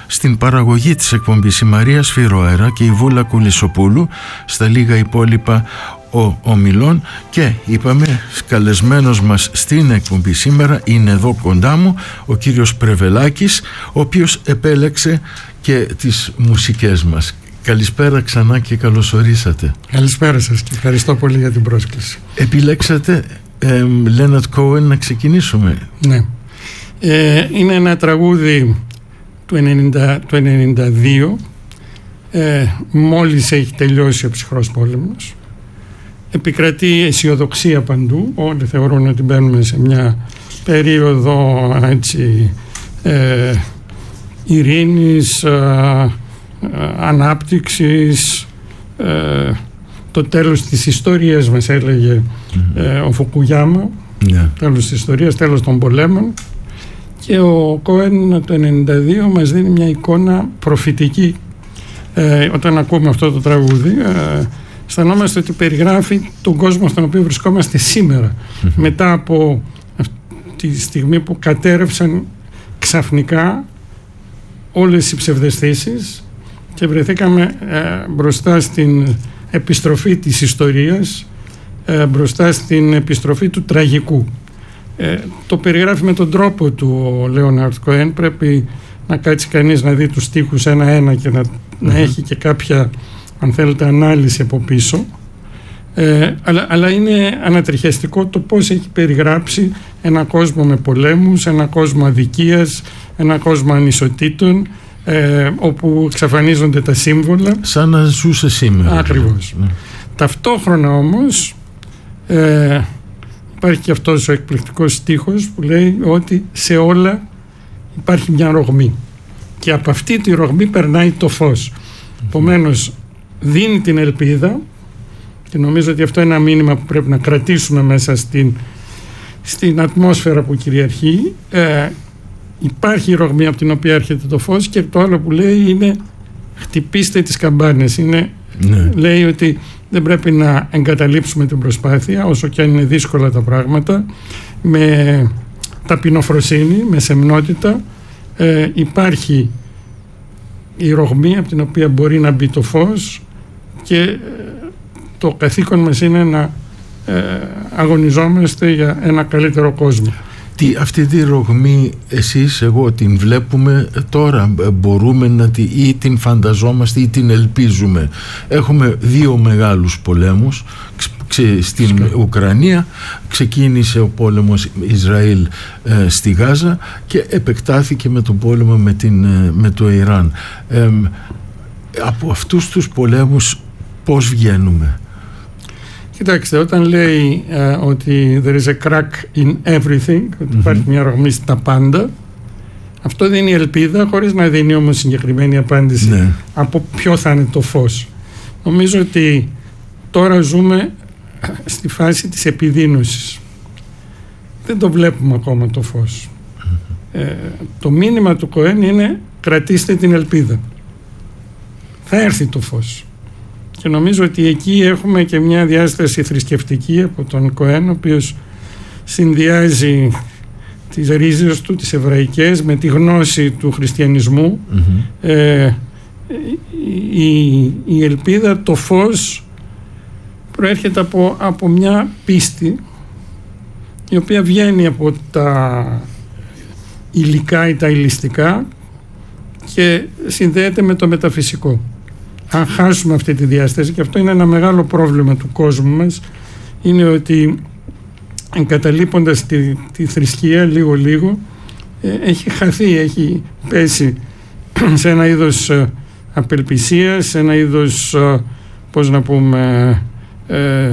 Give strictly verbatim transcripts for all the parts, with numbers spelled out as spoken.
Στην παραγωγή της εκπομπής η Μαρία Σφυροέρα και η Βούλα Κουλισοπούλου, στα λίγα υπόλοιπα ο ομιλών, και είπαμε καλεσμένος μας στην εκπομπή σήμερα είναι εδώ κοντά μου ο κύριος Πρεβελάκης, ο οποίος επέλεξε και τις μουσικές μας. Καλησπέρα ξανά και καλώς ορίσατε. Καλησπέρα σας και ευχαριστώ πολύ για την πρόσκληση. Επιλέξατε ε, Leonard Cohen, να ξεκινήσουμε. Ναι. Ε, είναι ένα τραγούδι του ενενήντα, του ενενήντα δύο, ε, μόλις έχει τελειώσει ο ψυχρός πόλεμος. Επικρατεί αισιοδοξία παντού, όλοι θεωρούν ότι μπαίνουμε σε μια περίοδο έτσι, ε, ειρήνης, ε, ανάπτυξης, ε, το τέλος της ιστορίας μας έλεγε ε, ο Φουκουγιάμα, yeah. τέλος της ιστορίας, τέλος των πολέμων, και ο Κόεν το ενενήντα δύο μας δίνει μια εικόνα προφητική. Ε, όταν ακούμε αυτό το τραγούδι ε, αισθανόμαστε ότι περιγράφει τον κόσμο στον οποίο βρισκόμαστε σήμερα, mm-hmm. μετά από αυτή τη στιγμή που κατέρευσαν ξαφνικά όλες οι ψευδαισθήσεις και βρεθήκαμε ε, μπροστά στην επιστροφή της ιστορίας, ε, μπροστά στην επιστροφή του τραγικού. Ε, το περιγράφει με τον τρόπο του ο Λέοναρντ Κοέν. Πρέπει να κάτσει κανείς να δει τους στίχους ένα-ένα και να, mm-hmm. να έχει και κάποια, αν θέλετε, ανάλυση από πίσω. Ε, αλλά, αλλά είναι ανατριχιαστικό το πώς έχει περιγράψει ένα κόσμο με πολέμους, ένα κόσμο αδικίας, ένα κόσμο ανισοτήτων, ε, όπου εξαφανίζονται τα σύμβολα. Σαν να ζούσε σήμερα. Ακριβώς. Ναι. Ταυτόχρονα όμως ε, υπάρχει και αυτός ο εκπληκτικός στίχος που λέει ότι σε όλα υπάρχει μια ρογμή και από αυτή τη ρογμή περνάει το φως. Mm-hmm. Επομένως δίνει την ελπίδα, και νομίζω ότι αυτό είναι ένα μήνυμα που πρέπει να κρατήσουμε μέσα στην, στην ατμόσφαιρα που κυριαρχεί. Ε, υπάρχει η ρογμή από την οποία έρχεται το φως, και το άλλο που λέει είναι χτυπήστε τις καμπάνες. Είναι, ναι. Λέει ότι δεν πρέπει να εγκαταλείψουμε την προσπάθεια όσο και αν είναι δύσκολα τα πράγματα, με ταπεινοφροσύνη, με σεμνότητα. Ε, υπάρχει η ρογμή από την οποία μπορεί να μπει το φως, και το καθήκον μας είναι να ε, αγωνιζόμαστε για ένα καλύτερο κόσμο. Τι, αυτή τη ρογμή εσείς, εγώ την βλέπουμε τώρα, μπορούμε να τη, ή την φανταζόμαστε ή την ελπίζουμε. Έχουμε δύο μεγάλους πολέμους ξε, στην Σκε. Ουκρανία, ξεκίνησε ο πόλεμος Ισραήλ ε, στη Γάζα και επεκτάθηκε με τον πόλεμο με, την, ε, με το Ιράν. Ε, από αυτούς τους πολέμους πώς βγαίνουμε? Κοιτάξτε, όταν λέει uh, ότι there is a crack in everything, ότι mm-hmm. υπάρχει μια ρογμή στα πάντα, αυτό δίνει ελπίδα, χωρίς να δίνει όμως συγκεκριμένη απάντηση ναι. από ποιο θα είναι το φως. Νομίζω ότι τώρα ζούμε στη φάση της επιδείνωσης. Δεν το βλέπουμε ακόμα το φως. Mm-hmm. Ε, το μήνυμα του Κοέν είναι κρατήστε την ελπίδα. Θα έρθει το φως. Και νομίζω ότι εκεί έχουμε και μια διάσταση θρησκευτική από τον Κοέν, ο οποίος συνδυάζει τις ρίζες του, τις εβραϊκές, με τη γνώση του χριστιανισμού. Mm-hmm. Ε, η, η ελπίδα, το φως προέρχεται από, από μια πίστη η οποία βγαίνει από τα υλικά ή τα υλιστικά και συνδέεται με το μεταφυσικό. Αν χάσουμε αυτή τη διάσταση, και αυτό είναι ένα μεγάλο πρόβλημα του κόσμου μας, είναι ότι εγκαταλείποντας τη, τη θρησκεία λίγο λίγο ε, έχει χαθεί, έχει πέσει σε ένα είδος ε, απελπισίας, σε ένα είδος ε, πώς να πούμε ε,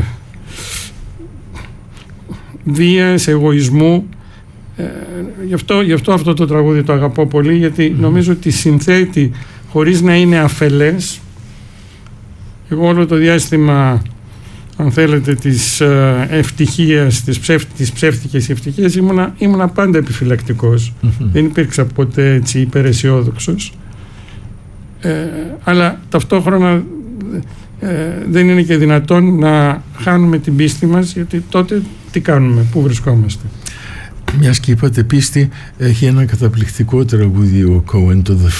βίας, εγωισμού. Ε, γι' αυτό, γι' αυτό αυτό το τραγούδι το αγαπώ πολύ, γιατί νομίζω ότι συνθέτει χωρίς να είναι αφελές. Εγώ όλο το διάστημα, αν θέλετε, της ευτυχίας, της, ψευ, της ψεύτικης ευτυχίας, ήμουνα, ήμουνα πάντα επιφυλακτικός. Mm-hmm. Δεν υπήρξα ποτέ έτσι υπεραισιόδοξος. Ε, αλλά ταυτόχρονα ε, δεν είναι και δυνατόν να χάνουμε την πίστη μας, γιατί τότε τι κάνουμε, πού βρισκόμαστε? Μιας και είπατε πίστη, έχει ένα καταπληκτικό τραγούδι ο Cohen, το The